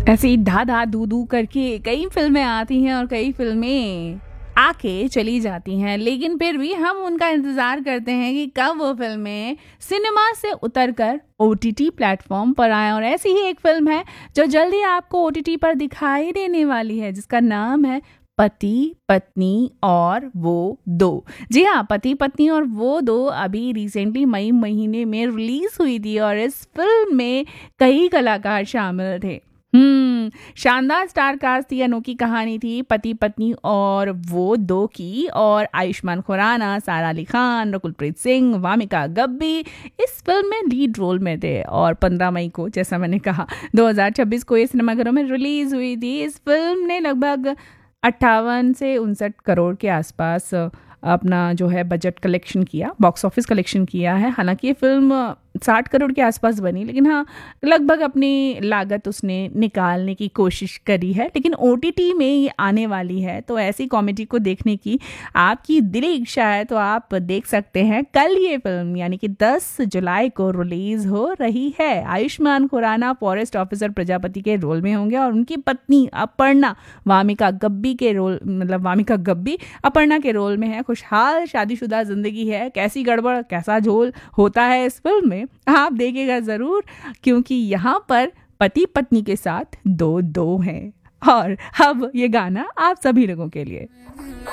ऐसे ही धा धा दू दू करके कई फिल्में आती हैं और कई फिल्में आके चली जाती हैं, लेकिन फिर भी हम उनका इंतजार करते हैं कि कब वो फिल्में सिनेमा से उतरकर ओटीटी प्लेटफॉर्म पर आए। और ऐसी ही एक फिल्म है जो जल्दी आपको ओटीटी पर दिखाई देने वाली है, जिसका नाम है पति पत्नी और वो दो। जी हाँ, पति पत्नी और वो दो अभी रिसेंटली मई महीने में रिलीज हुई थी और इस फिल्म में कई कलाकार शामिल थे। शानदार स्टार कास्ट थी, अनोखी कहानी थी पति पत्नी और वो दो की। और आयुष्मान खुराना, सारा अली खान, रकुलप्रीत सिंह, वामिका गब्बी इस फिल्म में लीड रोल में थे। और 15 मई को, जैसा मैंने कहा, 2026 को ये सिनेमाघरों में रिलीज हुई थी। इस फिल्म ने लगभग 58 से 59 करोड़ के आसपास अपना जो है बजट कलेक्शन किया, बॉक्स ऑफिस कलेक्शन किया है। हालांकि ये फिल्म 60 करोड़ के आसपास बनी, लेकिन हाँ, लगभग अपनी लागत उसने निकालने की कोशिश करी है। लेकिन ओटीटी में ये आने वाली है, तो ऐसी कॉमेडी को देखने की आपकी दिली इच्छा है तो आप देख सकते हैं। कल ये फिल्म यानी कि 10 जुलाई को रिलीज हो रही है। आयुष्मान खुराना फॉरेस्ट ऑफिसर प्रजापति के रोल में होंगे और उनकी पत्नी अपर्णा वामिका गब्बी अपर्णा के रोल में है। खुशहाल शादीशुदा जिंदगी है, कैसी गड़बड़ कैसा झोल होता है इस फिल्म में, आप देखिएगा जरूर, क्योंकि यहाँ पर पति पत्नी के साथ दो हैं। और अब ये गाना आप सभी लोगों के लिए।